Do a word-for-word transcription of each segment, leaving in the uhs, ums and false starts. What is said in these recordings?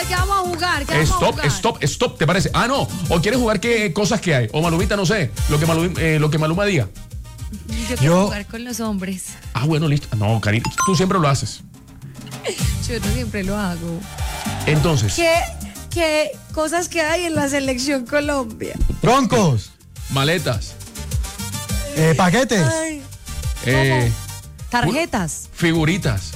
¿qué vamos a jugar? ¿Qué vamos Stop, a jugar? stop, stop, ¿te parece? Ah, no. ¿O quieres jugar qué cosas que hay? O Malumita, no sé. Lo que, Malum, eh, lo que Maluma diga. Yo quiero Yo- jugar con los hombres. Ah, bueno, listo. No, Karina, tú siempre lo haces. Yo no siempre lo hago. Entonces, ¿Qué, qué cosas que hay en la selección Colombia? Troncos, maletas, eh, paquetes, Ay, eh, tarjetas. figuritas.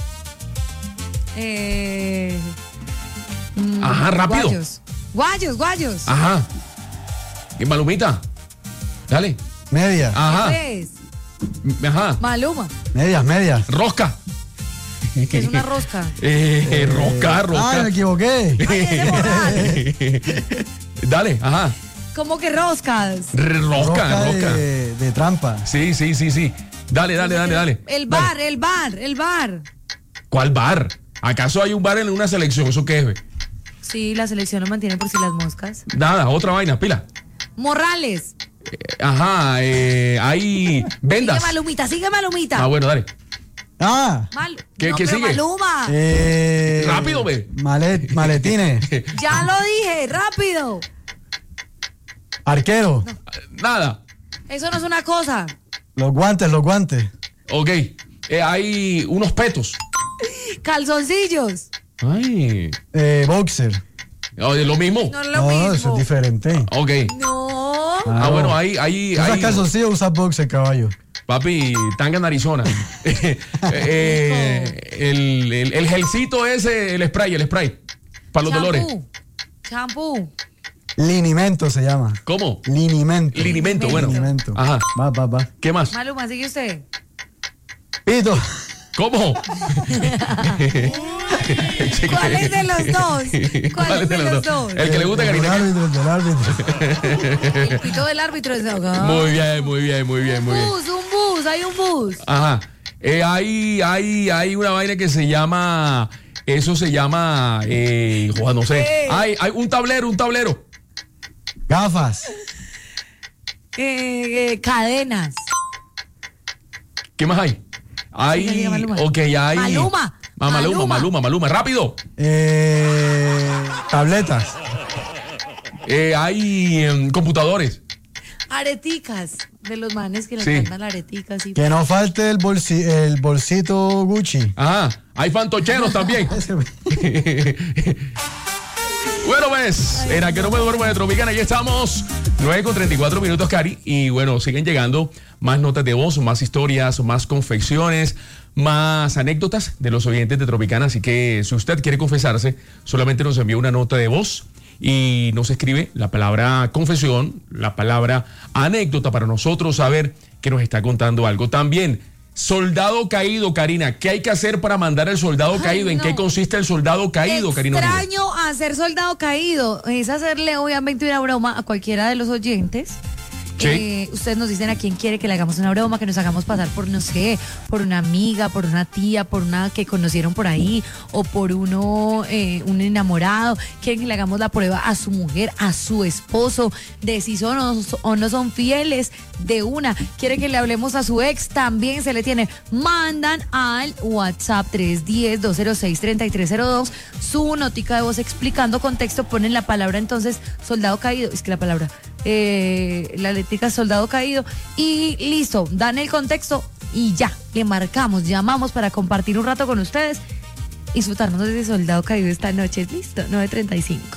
Eh, mm, Ajá, rápido. Guayos. Guayos, guayos. Ajá. ¿Y Malumita? Dale. medias, Ajá. ¿Qué es? Ajá. Maluma. medias, medias. Rosca. Que es una rosca. Eh, rosca, rosca. Ah, me equivoqué. Ay, ese morral. Dale, ajá. ¿Cómo que roscas? R- Rosca, rosca. De, de trampa. Sí, sí, sí, sí. Dale, dale, dale, dale. El Dale. bar, el bar, el bar. ¿Cuál bar? ¿Acaso hay un bar en una selección? ¿Eso qué es? Ve? Sí, la selección lo mantiene por si las moscas. Nada, otra vaina, pila. Morrales. Eh, Ajá, eh, hay vendas. Sigue Malumita, sigue Malumita. Ah, bueno, dale. Ah, Mal- ¿Qué- no, qué pero sigue? Maluma. eh, Rápido, ve. malet- maletines, Ya lo dije, rápido. arquero, Nada. Eso no es una cosa. los guantes, los guantes. Ok. Eh, hay unos petos. Calzoncillos. Ay. Eh, boxer. Oye, lo mismo. No es lo No, mismo. eso es diferente. Ok. No. Ah, bueno, ahí, ahí, Usas ahí. calzoncillos, usas boxer, caballo. Papi, tanga en Arizona. Eh, eh, el, el, el gelcito ese, el spray, el spray. Para los dolores. Champú. Champú. Linimento se llama. ¿Cómo? Linimento. Linimento, bueno. Linimento. Ajá. Va, va, va. ¿Qué más? Maluma, sigue usted. Pito. ¿Cómo? ¿Cuál es de los dos? ¿Cuál es de los dos? El que le gusta a El Karina. árbitro, el del árbitro. El pito del árbitro es acá. Muy bien, muy bien, muy bien, muy bien. Bus, un bus, hay un bus. Ajá. Eh, hay, hay, hay una vaina que se llama. Eso se llama. Eh, joder, no sé. Eh. Hay, hay un tablero, un tablero. Gafas. Eh, eh, cadenas. ¿Qué más hay? Hay. Sí, diga Maluma. Ok, hay. Maluma. Ah, Maluma, Maluma. Maluma, Maluma. Rápido. Eh, tabletas. Eh, hay em, computadores. Areticas. De los manes que nos Sí. mandan areticas. Y... Que no falte el, bolsi- el bolsito Gucci. Ajá. Hay fantocheros también. Bueno, pues, en A Que No Me Duermo de Tropicana, ya estamos. nueve con treinta y cuatro minutos, Cari. Y bueno, siguen llegando más notas de voz, más historias, más confecciones, más anécdotas de los oyentes de Tropicana. Así que si usted quiere confesarse, solamente nos envía una nota de voz y nos escribe la palabra confesión, la palabra anécdota para nosotros saber que nos está contando algo. También, soldado caído, Karina. ¿Qué hay que hacer para mandar el soldado Ay, caído? ¿En no. qué consiste el soldado caído, Karina? Uribe? Extraño hacer soldado caído. Es hacerle obviamente una broma a cualquiera de los oyentes. Sí. Eh, ustedes nos dicen a quién quiere que le hagamos una broma, que nos hagamos pasar por, no sé, por una amiga, por una tía, por una que conocieron por ahí, o por uno, eh, un enamorado. Quieren que le hagamos la prueba a su mujer, a su esposo, de si son o, o no son fieles, de una. Quieren que le hablemos a su ex, también se le tiene. Mandan al WhatsApp tres uno cero, dos cero seis, tres tres cero dos su notica de voz explicando contexto, ponen la palabra entonces soldado caído, es que la palabra, eh, la letrica soldado caído y listo, dan el contexto y ya, le marcamos, llamamos para compartir un rato con ustedes, disfrutarnos de ese soldado caído esta noche, listo, nueve treinta y cinco.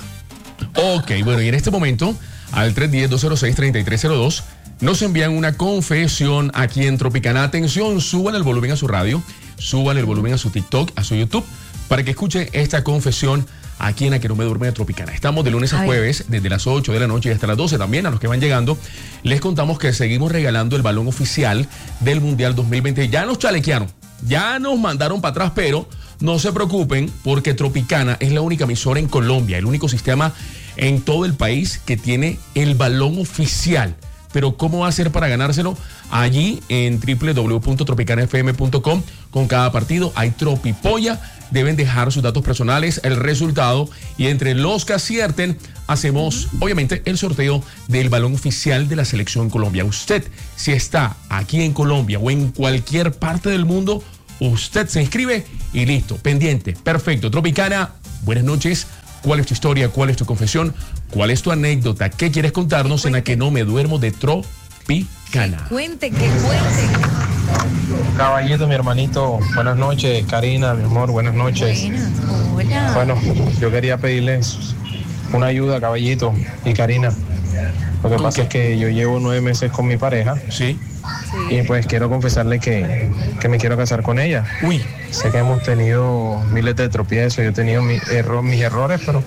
Ok, bueno, y en este momento, al tres uno cero, dos cero seis, tres tres cero dos, nos envían una confesión aquí en Tropicana. Atención, suban el volumen a su radio, suban el volumen a su TikTok, a su YouTube, para que escuche esta confesión aquí en A Que No Me Duerme de Tropicana. Estamos de lunes a, a jueves, desde las ocho de la noche y hasta las doce también. A los que van llegando, les contamos que seguimos regalando el balón oficial del Mundial dos mil veinte. Ya nos chalequearon, ya nos mandaron para atrás, pero no se preocupen porque Tropicana es la única emisora en Colombia, el único sistema en todo el país que tiene el balón oficial. Pero ¿cómo va a ser para ganárselo? Allí en doble u doble u doble u punto tropicana f m punto com, con cada partido hay tropipolla. Deben dejar sus datos personales, el resultado, y entre los que acierten hacemos obviamente el sorteo del balón oficial de la Selección Colombia. Usted, si está aquí en Colombia o en cualquier parte del mundo, usted se inscribe y listo, pendiente, perfecto. Tropicana, buenas noches, cuál es tu historia, cuál es tu confesión, cuál es tu anécdota, qué quieres contarnos en la que no me duermo de Tropicana. Cuente, que cuente. Caballito, mi hermanito, buenas noches. Karina, mi amor, buenas noches. Buenas, hola. Bueno, yo quería pedirles una ayuda, Caballito y Karina. Lo que pasa es que yo llevo nueve meses con mi pareja. Sí. Y pues quiero confesarle que, que me quiero casar con ella. Uy. Sé que hemos tenido miles de tropiezos, yo he tenido mi erro- mis errores, pero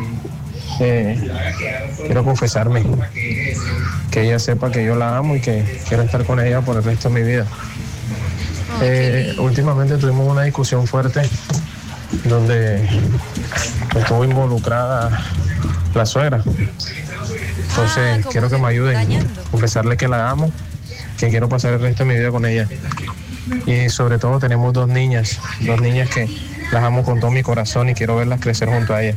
eh, quiero confesarme. Que ella sepa que yo la amo y que quiero estar con ella por el resto de mi vida. Eh, últimamente tuvimos una discusión fuerte donde estuvo involucrada la suegra. Entonces Ah, quiero que me ayuden, dañando. confesarle que la amo, que quiero pasar el resto de mi vida con ella. Y sobre todo tenemos dos niñas, dos niñas que las amo con todo mi corazón y quiero verlas crecer junto a ella.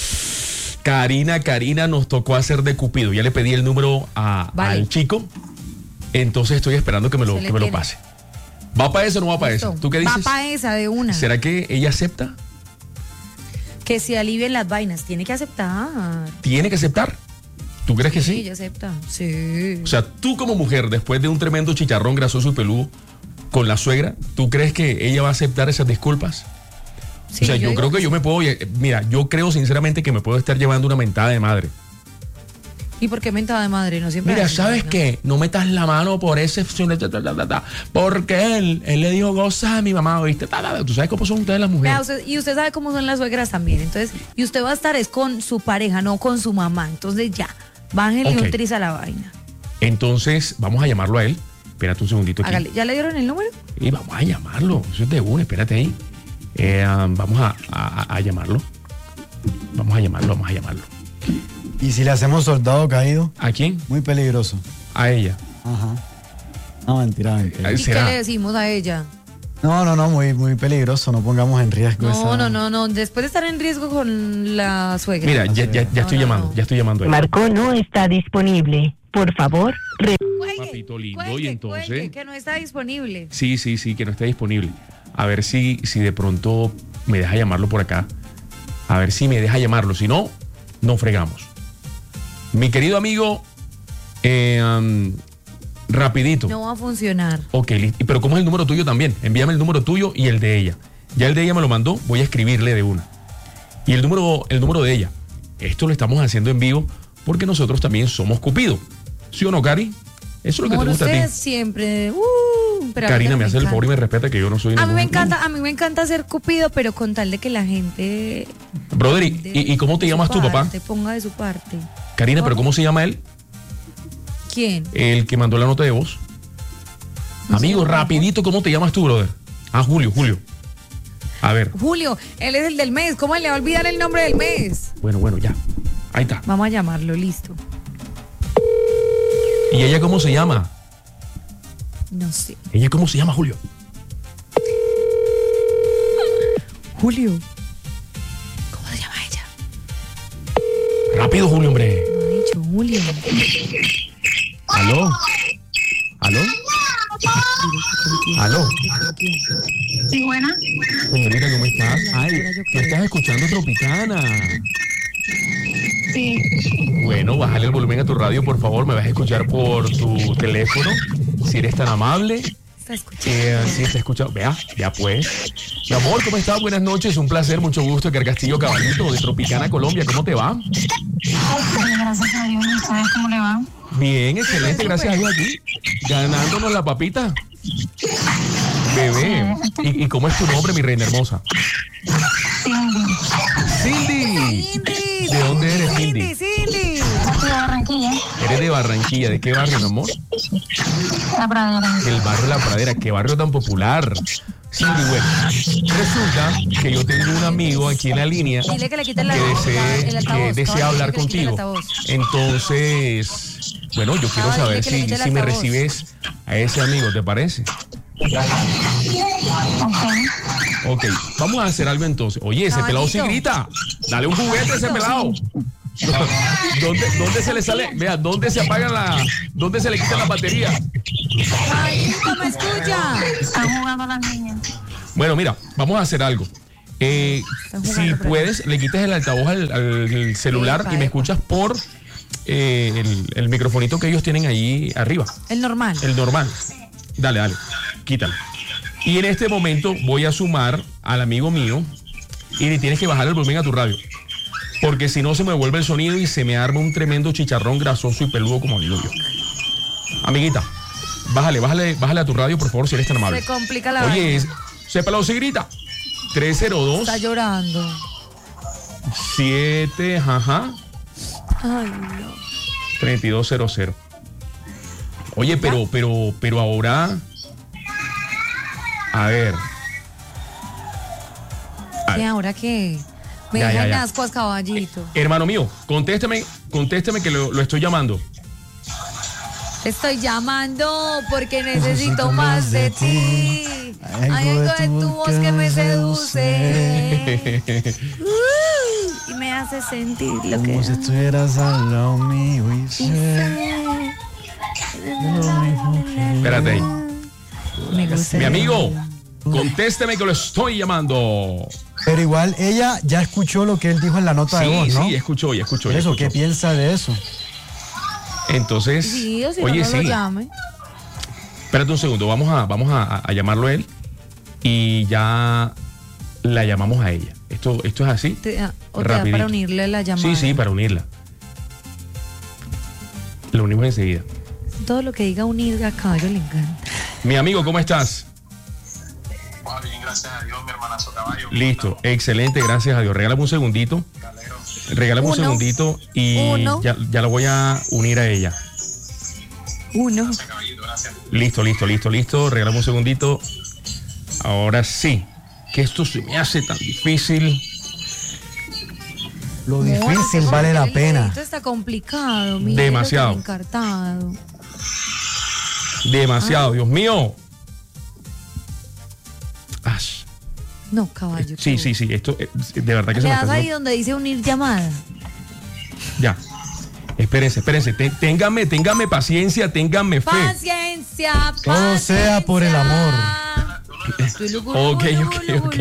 Karina, Karina, nos tocó hacer de Cupido. Ya le pedí el número a, Vale. al chico. Entonces estoy esperando que me lo, Se le que me lo tiene. pase. ¿Va para eso o no va para eso? Listo. ¿Tú qué dices? Va para esa de una. ¿Será que ella acepta? Que se alivien las vainas. Tiene que aceptar. ¿Tiene que aceptar? ¿Tú crees que Sí, sí? ella acepta. Sí. O sea, tú como mujer, después de un tremendo chicharrón grasoso y peludo con la suegra, ¿tú crees que ella va a aceptar esas disculpas? Sí, o sea, yo, digo creo que yo me puedo... Mira, yo creo sinceramente que me puedo estar llevando una mentada de madre. ¿Y por qué mentada de madre? No siempre. Mira, hacen, ¿sabes ¿no? qué? No metas la mano por ese... Porque él, él le dijo cosas a mi mamá, ¿viste? Tú sabes cómo son ustedes las Vea, mujeres. usted- y usted sabe cómo son las suegras también. Entonces, y usted va a estar es con su pareja, no con su mamá. Entonces ya, bájale Ok. un tris a la vaina. Entonces, vamos a llamarlo a él. Espérate un segundito aquí. Hágale. ¿Ya le dieron el número? Y vamos a llamarlo. Eso es de una, espérate ahí. Eh, um, vamos a, a- a llamarlo. Vamos a llamarlo, vamos a llamarlo. Y si le hacemos soldado caído, ¿A quién? muy peligroso. A ella. Ajá. No, mentira, mentira. Ay, ¿Y ¿será? qué le decimos a ella? No, no, no, muy, muy peligroso. No pongamos en riesgo No, esa... no, no, no. Después de estar en riesgo con la suegra. Mira, ya, ya, ya No, estoy no, llamando, no. ya estoy llamando a él. Marco no está disponible. Por favor, re- Cuelgue, Papito lindo, cuelgue, y entonces- cuelgue, que no está disponible. Sí, sí, sí, que no está disponible. A ver si, si de pronto me deja llamarlo por acá. A ver si me deja llamarlo. Si no, no fregamos. Mi querido amigo, eh, um, rapidito. No va a funcionar. Ok, listo. Pero ¿cómo es el número tuyo también? Envíame el número tuyo y el de ella. Ya el de ella me lo mandó, voy a escribirle de una. Y el número, el número de ella. Esto lo estamos haciendo en vivo porque nosotros también somos Cupido. ¿Sí o no, Cari? Eso es lo que Amor, te gusta a ustedes ti. siempre. Uh, pero a mí Karina, también me hace el encanta. favor y me respeta que yo no soy A mí ningún- me encanta, a mí me encanta ser cupido, pero con tal de que la gente. Brother, ¿y, de- y- y cómo te de su llamas tú, papá? parte, ponga de su parte. Karina, ¿pero cómo se llama él? ¿Quién? El que mandó la nota de voz. Amigo, rapidito, ¿cómo te llamas tú, brother? Ah, Julio, Julio. A ver, Julio, él es el del mes. ¿Cómo le va a olvidar el nombre del mes? bueno, bueno, ya. Ahí está. Vamos a llamarlo, listo. ¿Y ella cómo se llama? No sé. ¿Ella cómo se llama, Julio? Julio. ¿Cómo se llama ella? Rápido, Julio, hombre. No ha dicho Julio. ¿Aló? ¿Aló? ¿Aló? Sí, buena. Señorita, ¿cómo estás? Ay, Ahora yo tú creo. estás escuchando Tropicana. Sí. Bueno, bájale el volumen a tu radio, por favor. Me vas a escuchar por tu teléfono. Si eres tan amable. Está escuchando. Eh, sí, está escuchando. Vea, ya pues. Mi amor, ¿cómo estás? Buenas noches. Un placer, mucho gusto. Edgar Castillo Caballito de Tropicana, Colombia. ¿Cómo te va? Gracias a Dios. ¿Y sabes cómo le va? Bien, excelente. Gracias a Dios aquí. Ganándonos la papita. Bebé. ¿Y, y cómo es tu nombre, mi reina hermosa? Cindy. Cindy. Cindy. ¿De dónde eres, Cindy? Cindy, Cindy. De Barranquilla. Eres de Barranquilla. ¿De qué barrio, mi amor? La pradera. Del barrio La Pradera. Qué barrio tan popular. Cindy, bueno. Resulta que yo tengo un amigo aquí en la línea Dile que le quite la- que la- desee, el altavoz. que desea Caballero, hablar que le quite el contigo. altavoz. Entonces, bueno, yo quiero Caballero, saber que le si, quite el si me altavoz. recibes a ese amigo, ¿te parece? Ok. Ok, vamos a hacer algo entonces. Oye, ese pelado sí Caballito. grita. Dale un juguete a ese pelado. ¿Dónde, ¿Dónde se le sale? Vea, ¿dónde se apaga la... ¿Dónde se le quita la batería? Ay, ¿cómo me escucha? Están jugando las niñas. Bueno, mira, vamos a hacer algo. Eh, Están si jugando por ahí. puedes, le quites el altavoz al, al celular Epa, y me epa. escuchas por eh, el, el microfonito que ellos tienen ahí arriba, El normal. el normal. Dale, dale, quítalo. Y en este momento voy a sumar al amigo mío y le tienes que bajar el volumen a tu radio. Porque si no se me vuelve el sonido y se me arma un tremendo chicharrón grasoso y peludo como digo yo. Amiguita, bájale, bájale, bájale a tu radio, por favor, si eres tan amable. Se complica la Oye, vaina. es, sépalo, si grita. tres cero dos Está llorando. siete, ajá, Ay, no. treinta y dos cero cero. Oye, pero, pero, pero ahora, a ver. ¿Y ahora qué? Me Ya, ya, dejan ya. ascuas, caballito. Hermano mío, contésteme, contésteme que lo, lo estoy llamando. Te estoy llamando porque necesito más de ti. Hay algo de tu voz que me seduce. Uh, y me hace sentir lo que Como si estuvieras al lado mío y sé. Espérate ahí. Me gusta. Mi amigo, contésteme que lo estoy llamando. Pero igual ella ya escuchó lo que él dijo en la nota de Sí, voz, ¿no? sí, escuchó, ya escuchó. ya Eso, ¿qué escuchó. piensa de eso? Entonces, Sí, o si oye, no, no sí. lo llame. Espérate un segundo, vamos a, vamos a, a llamarlo a él y ya la llamamos a ella. Esto, esto es así. Te, ah, o te da Rapidito. para unirle la llamada. Sí, sí, para unirla. Lo unimos enseguida. Todo lo que diga unir a caballo le encanta. Mi amigo, ¿cómo estás? Ah, bien, gracias a Dios, mi hermanazo caballo. Listo, excelente, gracias a Dios. Regálame un segundito. Regálame un Uno. segundito y Uno. ya, ya lo voy a unir a ella. Uno. Listo, listo, listo, listo. Regálame un segundito. Ahora sí. Que esto se me hace tan difícil. Lo Amor, difícil porque vale la el pena. dedito está complicado. Mira, Demasiado. tan encartado. Demasiado, Dios mío. Ash. No, caballo. Sí, tú. sí, sí. Esto eh, de verdad que se Le me das está ahí haciendo- donde dice unir llamada. Ya. Espérense, espérense. Te- ténganme, ténganme paciencia, ténganme fe. Paciencia, paciencia. Todo sea por el amor. Ok, ok, ok,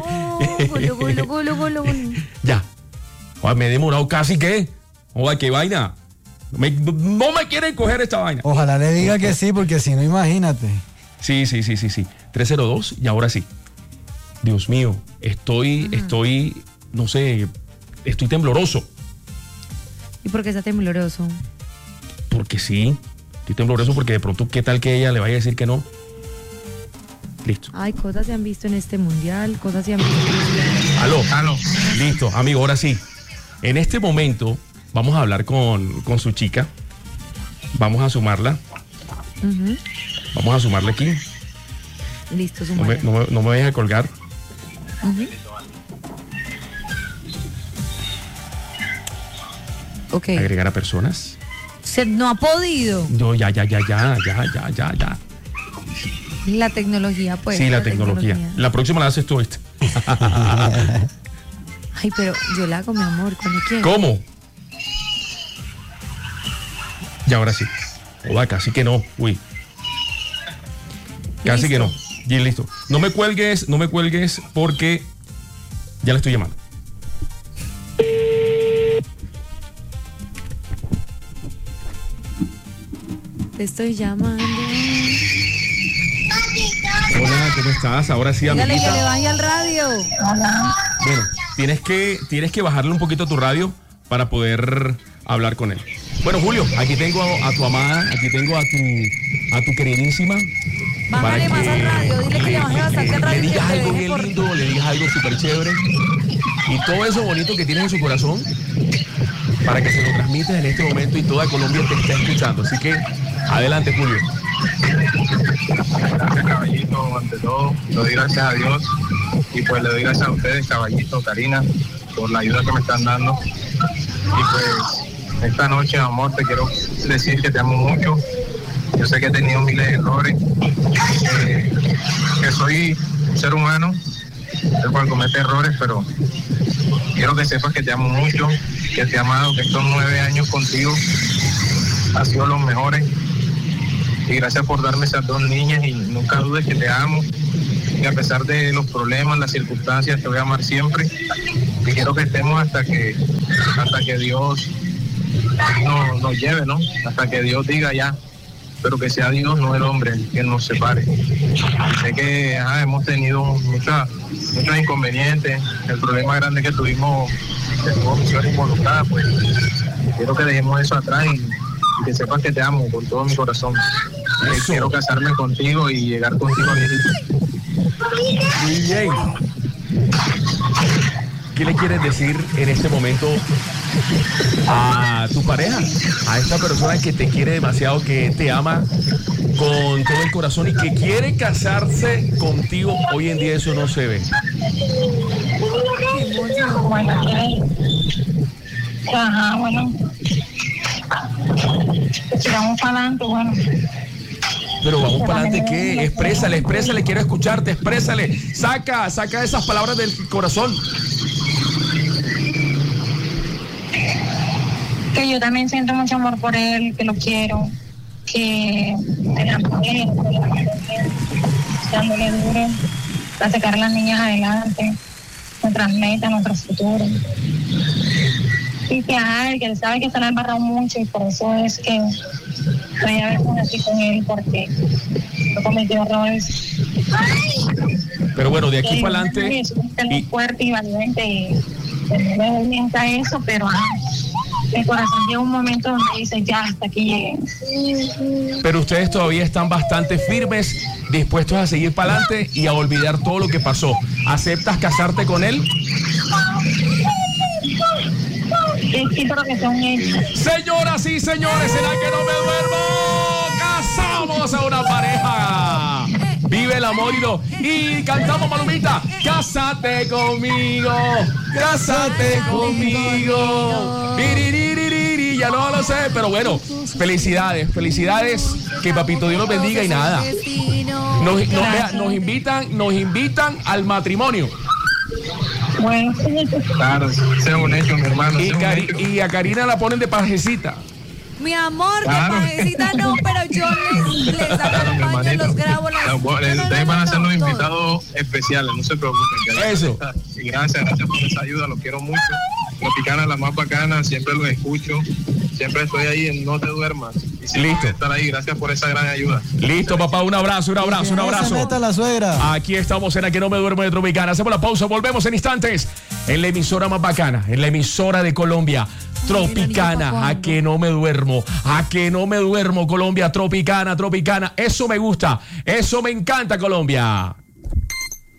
ok. Ya. Joder, me he demorado casi que. Joder, qué vaina. No me, no me quieren coger esta vaina. Ojalá le diga que sí, porque si no, imagínate. Sí, sí, sí, sí, sí. tres cero dos y ahora sí. Dios mío, estoy, estoy, no sé, estoy tembloroso. ¿Y por qué está tembloroso? Porque sí, estoy tembloroso porque de pronto, ¿qué tal que ella le vaya a decir que no? Listo. Ay, cosas se han visto en este mundial, cosas se han visto en este Aló. Aló. Listo, amigo, ahora sí. En este momento vamos a hablar con, con su chica. Vamos a sumarla. Ujú. Vamos a sumarla aquí. Listo, No me, sumala. no me, no me vayas a colgar. Ujú. Ok. Agregar a personas. Se no ha podido. No, ya, ya, ya, ya, ya, ya, ya, ya. La tecnología, pues. Sí, la tecnología. La próxima la haces tú, ¿viste? Ay, pero yo la hago, mi amor, cuando quiera. ¿Cómo? Y ahora sí. Oda, casi que no. Uy. Casi que no. Listo. Y listo. No me cuelgues, no me cuelgues porque ya le estoy llamando. Te estoy llamando. Hola, ¿cómo estás? Ahora sí, Dígale que le amiguita. vaya al radio. Bueno, tienes que, tienes que bajarle un poquito a tu radio para poder hablar con él. Bueno, Julio, aquí tengo a, a tu amada, aquí tengo a tu, a tu queridísima. Bájale más al radio, dile que le baje bastante al Le radio. y que digas te algo deje bien por- lindo, le digas algo súper chévere. Y todo eso bonito que tienes en su corazón, para que se lo transmites en este momento y toda Colombia te está escuchando. Así que, adelante, Julio. Gracias, caballito, ante todo, le doy gracias a Dios y pues le doy gracias a ustedes, caballito, Karina, por la ayuda que me están dando. Y pues esta noche, amor, te quiero decir que te amo mucho. Yo sé que he tenido miles de errores, eh, que soy un ser humano, el cual comete errores, pero quiero que sepas que te amo mucho, que te he amado, que estos nueve años contigo han sido los mejores. Y gracias por darme esas dos niñas y nunca dudes que te amo que a pesar de los problemas, las circunstancias, te voy a amar siempre. Y quiero que estemos hasta que, hasta que Dios nos, nos lleve, ¿no? Hasta que Dios diga ya, pero que sea Dios, no el hombre, que nos separe. Sé que ajá, hemos tenido muchas, muchos inconvenientes. El problema grande que tuvimos, que tuvo Misiones involucrada, pues quiero que dejemos eso atrás y, y que sepas que te amo con todo mi corazón. Eh, quiero casarme contigo y llegar contigo a viejito. Muy bien. ¿Qué le quieres decir en este momento a tu pareja? A esta persona que te quiere demasiado, que te ama con todo el corazón y que quiere casarse contigo. Hoy en día eso no se ve. Bueno, eh, ajá, bueno. Sigamos para adelante, bueno. Pero vamos para adelante, ¿qué? Exprésale, exprésale, quiero escucharte, exprésale. Saca, saca esas palabras del corazón. Que yo también siento mucho amor por él, que lo quiero, que me amo por él, dándole duro para sacar a las niñas adelante, nuestras metas, nuestro futuro. Y que, ajá, que él sabe que se le ha embarrado mucho y por eso es que voy a ver así con él, porque no cometió errores. Pero bueno, de aquí que, para adelante. Es muy fuerte y valiente y no me orienta eso, pero ajá, el corazón llega un momento donde dice ya, hasta aquí llegué. Pero ustedes todavía están bastante firmes, dispuestos a seguir para adelante y a olvidar todo lo que pasó. ¿Aceptas casarte con él? Sí, sí, pero que sea un hecho. Señoras y señores, ¿será que no me duermo? Casamos a una pareja. Vive el amor y lo... Y cantamos, Malumita. Cásate conmigo, cásate conmigo. Piriririri, ya no lo sé, pero bueno, felicidades, felicidades. Que Papito Dios los bendiga y nada. Nos, nos, vea, nos invitan, nos invitan al matrimonio. Bueno, Claro, sea un hecho, mi hermano. Y, sea un Cari- hecho. y a Karina la ponen de pajecita. Mi amor, Claro. que pajecita no, pero yo les, les Claro, mi acompaño, hermanito. los grabo. Las... No, bueno, No, no, ustedes no, van a no, ser los todo. invitados especiales, no se preocupen. que Eso. Y gracias, gracias por esa ayuda, los quiero mucho. Tropicana, la más bacana, siempre los escucho, siempre estoy ahí en No Te Duermas. Y siempre Listo. voy a estar ahí, gracias por esa gran ayuda. Listo, papá, un abrazo, un abrazo, un Que no se abrazo. meta la suegra. Aquí estamos en A Que No Me Duermo de Tropicana. Hacemos la pausa, volvemos en instantes en la emisora más bacana, en la emisora de Colombia. Tropicana, A Que No Me Duermo, A Que No Me Duermo, Colombia, Tropicana, Tropicana. Eso me gusta, eso me encanta, Colombia.